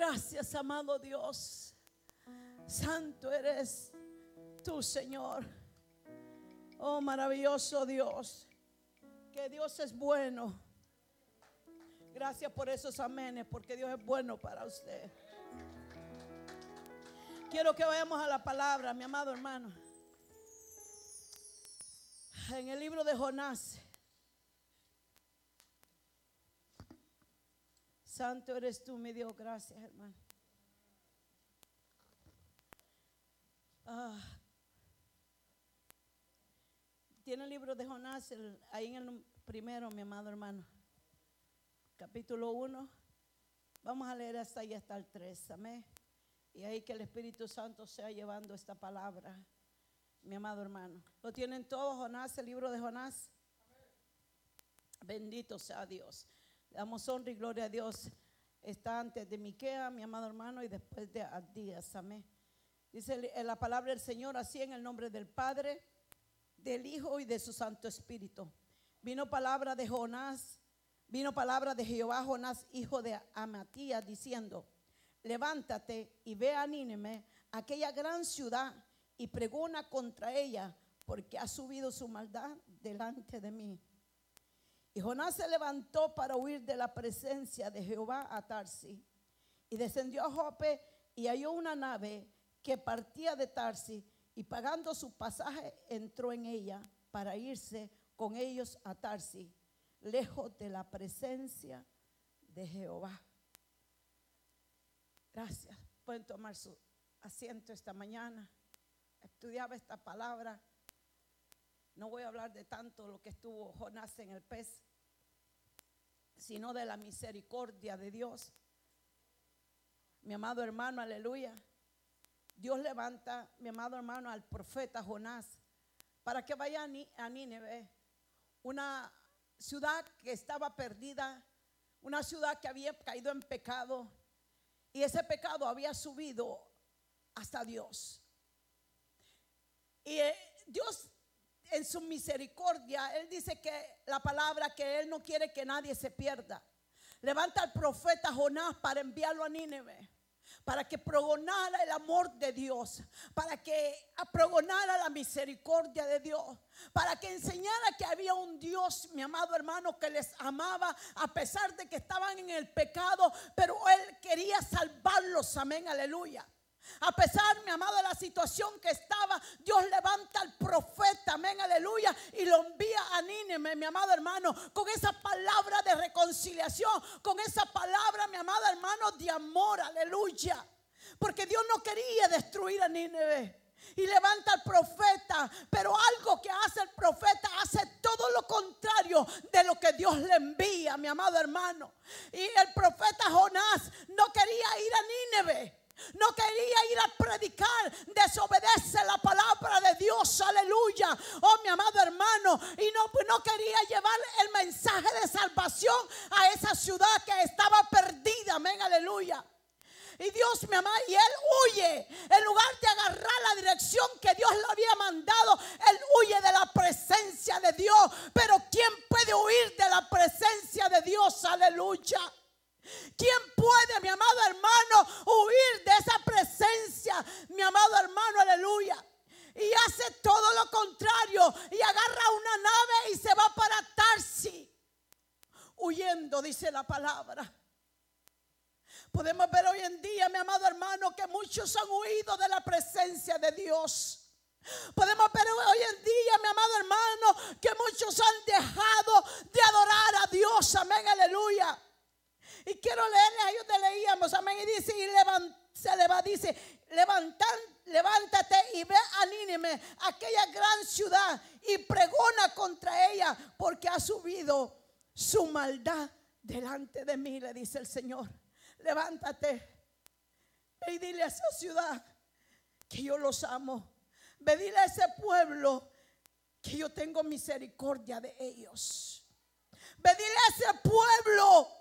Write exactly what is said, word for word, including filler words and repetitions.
Gracias, amado Dios. Santo eres tú, Señor. Oh, maravilloso Dios. Que Dios es bueno. Gracias por esos amenes, porque Dios es bueno para usted. Quiero que vayamos a la palabra, mi amado hermano. En el libro de Jonás. Santo eres tú, mi Dios. Gracias, hermano. Ah. Tiene el libro de Jonás el, ahí en el primero, mi amado hermano. Capítulo uno. Vamos a leer hasta ahí, hasta el tres. Amén. Y ahí que el Espíritu Santo sea llevando esta palabra, mi amado hermano. ¿Lo tienen todos, Jonás, el libro de Jonás? Bendito sea Dios. Le damos honra y gloria a Dios. Está antes de Miquea, mi amado hermano, y después de Abdías. Amén. Dice la palabra del Señor así, en el nombre del Padre, del Hijo y de su Santo Espíritu. Vino palabra de Jonás, vino palabra de Jehová, Jonás, hijo de Amatías, diciendo: levántate y ve a Nínive, aquella gran ciudad, y pregona contra ella, porque ha subido su maldad delante de mí. Y Jonás se levantó para huir de la presencia de Jehová a Tarsis, y descendió a Jope, y halló una nave que partía de Tarsis, y pagando su pasaje entró en ella para irse con ellos a Tarsis, lejos de la presencia de Jehová. Gracias. Pueden tomar su asiento esta mañana. Estudiaba esta palabra. No voy a hablar de tanto lo que estuvo Jonás en el pez, sino de la misericordia de Dios. Mi amado hermano, aleluya. Dios levanta, mi amado hermano, al profeta Jonás para que vaya a Nínive, una ciudad que estaba perdida, una ciudad que había caído en pecado, y ese pecado había subido hasta Dios. Y eh, Dios, en su misericordia, Él dice que la palabra que Él no quiere que nadie se pierda. Levanta al profeta Jonás para enviarlo a Nínive, para que pregonara el amor de Dios, para que pregonara la misericordia de Dios, para que enseñara que había un Dios, mi amado hermano, que les amaba a pesar de que estaban en el pecado, pero Él quería salvarlos. Amén, aleluya. A pesar, mi amado, de la situación que estaba, Dios levanta al profeta, amén, aleluya, y lo envía a Nínive, mi amado hermano, con esa palabra de reconciliación, con esa palabra, mi amado hermano, de amor, aleluya. Porque Dios no quería destruir a Nínive. Y levanta al profeta, pero algo que hace el profeta, hace todo lo contrario de lo que Dios le envía, mi amado hermano. Y el profeta Jonás no quería ir a Nínive. No quería ir a predicar, desobedece la palabra de Dios, aleluya. Oh, mi amado hermano, y no, no quería llevar el mensaje de salvación a esa ciudad que estaba perdida, amén, aleluya. Y Dios, mi amado, y él huye, en lugar de agarrar la dirección que Dios le había mandado, él huye de la presencia de Dios. Pero ¿quién puede huir de la presencia de Dios? Aleluya. ¿Quién puede, mi amado hermano, huir de esa presencia, mi amado hermano, aleluya? Y hace todo lo contrario y agarra una nave y se va para Tarsis, huyendo, dice la palabra. Podemos ver hoy en día, mi amado hermano, que muchos han huido de la presencia de Dios. Podemos ver hoy en día, mi amado hermano, que muchos han dejado de adorar a Dios, amén, aleluya. Y quiero leerles ahí donde leíamos, amén, y dice, y levant, se le va, dice, levantan, levántate y ve a Nínive, aquella gran ciudad, y pregona contra ella, porque ha subido su maldad delante de mí, le dice el Señor. Levántate y dile a esa ciudad que yo los amo. Ve, dile a ese pueblo que yo tengo misericordia de ellos. Ve, dile a ese pueblo